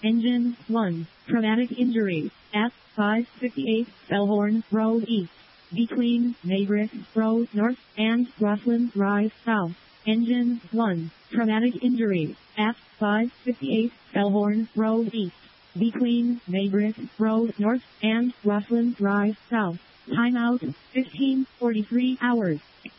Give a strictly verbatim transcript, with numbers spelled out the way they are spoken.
Engine one. Traumatic injury. F five fifty-eight Bellhorn Road East. Between Maybrick Road North and Roslyn Drive South. Engine one. Traumatic injury. F five fifty-eight Bellhorn Road East. Between Maybrick Road North and Roslyn Drive South. Timeout fifteen forty-three hours.